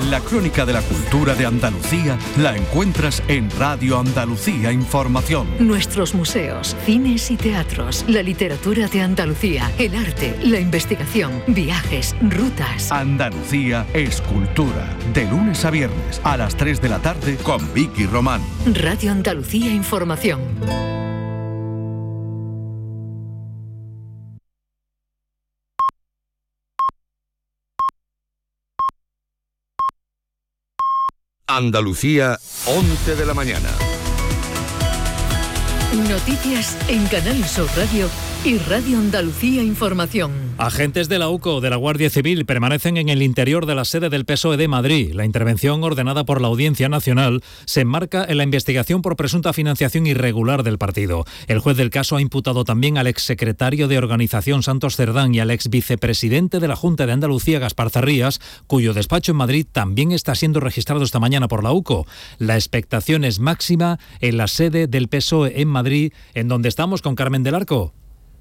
La crónica de la cultura de Andalucía la encuentras en Radio Andalucía Información. Nuestros museos, cines y teatros, la literatura de Andalucía, el arte, la investigación, viajes, rutas. Andalucía es cultura. De lunes a viernes a las 3 de la tarde con Vicky Román. Radio Andalucía Información. Andalucía, 11 de la mañana. Noticias en Canal Sur Radio y Radio Andalucía Información. Agentes de la UCO de la Guardia Civil permanecen en el interior de la sede del PSOE de Madrid. La intervención ordenada por la Audiencia Nacional se enmarca en la investigación por presunta financiación irregular del partido. El juez del caso ha imputado también al exsecretario de Organización Santos Cerdán y al exvicepresidente de la Junta de Andalucía, Gaspar Zarrías, cuyo despacho en Madrid también está siendo registrado esta mañana por la UCO. La expectación es máxima en la sede del PSOE en Madrid, en donde estamos con Carmen del Arco.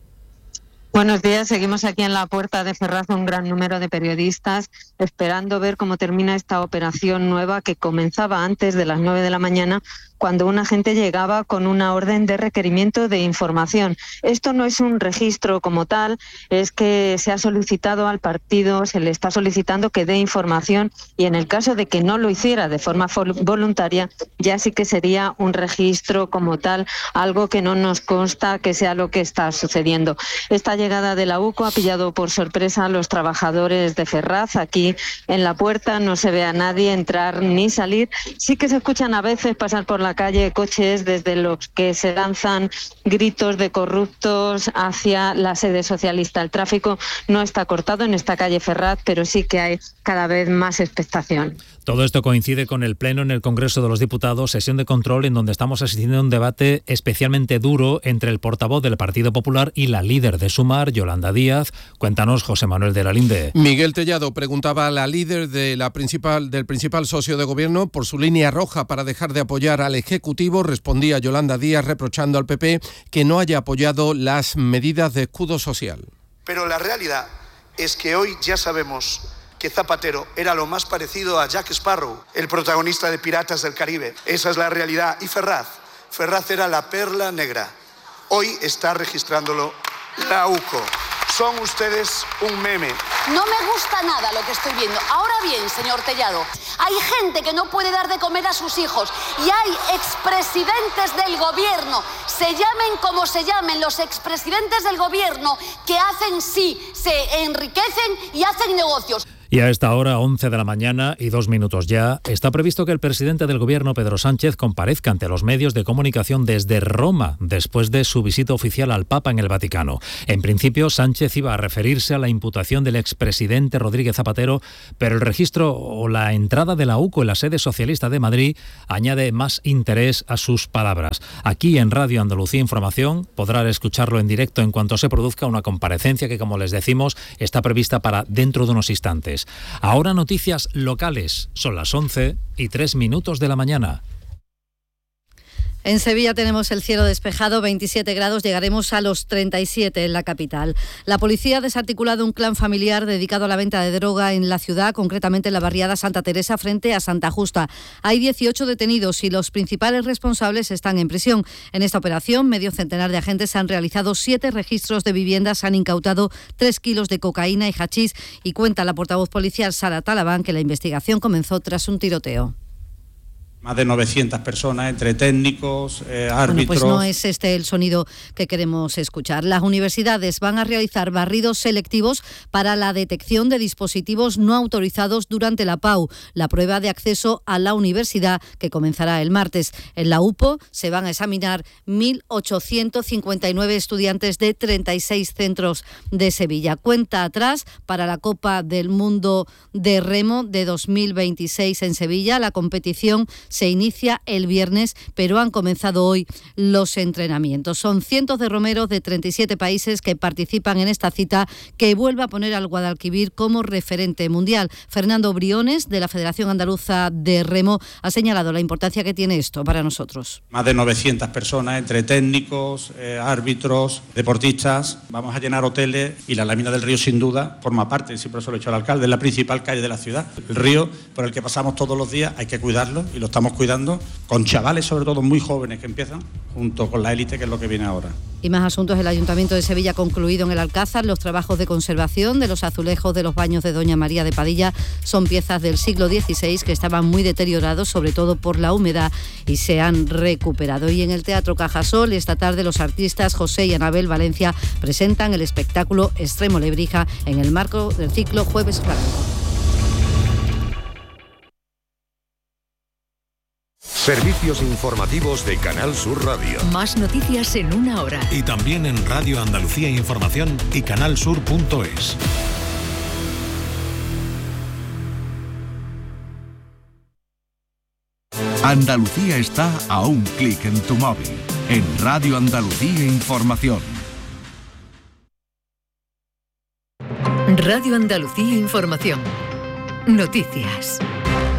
Buenos días, seguimos aquí en la puerta de Ferraz un gran número de periodistas esperando ver cómo termina esta operación nueva que comenzaba antes de las 9 de la mañana cuando un agente llegaba con una orden de requerimiento de información. Esto no es un registro como tal, es que se ha solicitado al partido, se le está solicitando que dé información y en el caso de que no lo hiciera de forma voluntaria, ya sí que sería un registro como tal, algo que no nos consta que sea lo que está sucediendo. Esta llegada de la UCO ha pillado por sorpresa a los trabajadores de Ferraz. Aquí en la puerta no se ve a nadie entrar ni salir. Sí que se escuchan a veces pasar por la calle coches desde los que se lanzan gritos de corruptos hacia la sede socialista. El tráfico no está cortado en esta calle Ferraz, pero sí que hay cada vez más expectación. Todo esto coincide con el pleno en el Congreso de los Diputados, sesión de control en donde estamos asistiendo a un debate especialmente duro entre el portavoz del Partido Popular y la líder de Sumar, Yolanda Díaz. Cuéntanos, José Manuel de la Linde. Miguel Tellado preguntaba a la líder del principal socio de gobierno por su línea roja para dejar de apoyar al Ejecutivo. Respondía Yolanda Díaz reprochando al PP que no haya apoyado las medidas de escudo social. Pero la realidad es que hoy ya sabemos que Zapatero era lo más parecido a Jack Sparrow, el protagonista de Piratas del Caribe. Esa es la realidad. Y Ferraz era la perla negra. Hoy está registrándolo la UCO. Son ustedes un meme. No me gusta nada lo que estoy viendo. Ahora bien, señor Tellado, hay gente que no puede dar de comer a sus hijos y hay expresidentes del gobierno, se llamen como se llamen, los expresidentes del gobierno que hacen se enriquecen y hacen negocios. Y a esta hora, 11 de la mañana y 2 minutos ya, está previsto que el presidente del Gobierno, Pedro Sánchez, comparezca ante los medios de comunicación desde Roma, después de su visita oficial al Papa en el Vaticano. En principio, Sánchez iba a referirse a la imputación del expresidente Rodríguez Zapatero, pero el registro o la entrada de la UCO en la sede socialista de Madrid añade más interés a sus palabras. Aquí en Radio Andalucía Información podrán escucharlo en directo en cuanto se produzca una comparecencia que, como les decimos, está prevista para dentro de unos instantes. Ahora noticias locales. Son las 11:03 de la mañana. En Sevilla tenemos el cielo despejado, 27 grados, llegaremos a los 37 en la capital. La policía ha desarticulado un clan familiar dedicado a la venta de droga en la ciudad, concretamente en la barriada Santa Teresa frente a Santa Justa. Hay 18 detenidos y los principales responsables están en prisión. En esta operación, medio centenar de agentes han realizado 7 registros de viviendas, han incautado 3 kilos de cocaína y hachís y cuenta la portavoz policial Sara Talabán que la investigación comenzó tras un tiroteo. Más de 900 personas, entre técnicos, árbitros... Bueno, pues no es este el sonido que queremos escuchar. Las universidades van a realizar barridos selectivos para la detección de dispositivos no autorizados durante la PAU, la prueba de acceso a la universidad, que comenzará el martes. En la UPO se van a examinar 1.859 estudiantes de 36 centros de Sevilla. Cuenta atrás para la Copa del Mundo de Remo de 2026 en Sevilla. La competición se inicia el viernes, pero han comenzado hoy los entrenamientos. Son cientos de romeros de 37 países que participan en esta cita que vuelve a poner al Guadalquivir como referente mundial. Fernando Briones, de la Federación Andaluza de Remo, ha señalado la importancia que tiene esto para nosotros. Más de 900 personas, entre técnicos, árbitros, deportistas. Vamos a llenar hoteles y la lámina del río, sin duda, forma parte, siempre se lo ha dicho el alcalde, es la principal calle de la ciudad. El río por el que pasamos todos los días hay que cuidarlo y lo estamos cuidando con chavales, sobre todo muy jóvenes que empiezan, junto con la élite, que es lo que viene ahora. Y más asuntos. El Ayuntamiento de Sevilla ha concluido en el Alcázar los trabajos de conservación de los azulejos de los baños de Doña María de Padilla. Son piezas del siglo XVI que estaban muy deteriorados, sobre todo por la humedad, y se han recuperado. Y en el Teatro Cajasol, esta tarde, los artistas José y Anabel Valencia presentan el espectáculo Extremo Lebrija en el marco del ciclo Jueves Flamenco. Servicios informativos de Canal Sur Radio. Más noticias en una hora. Y también en Radio Andalucía Información y canalsur.es. Andalucía está a un clic en tu móvil. En Radio Andalucía Información. Radio Andalucía Información. Noticias.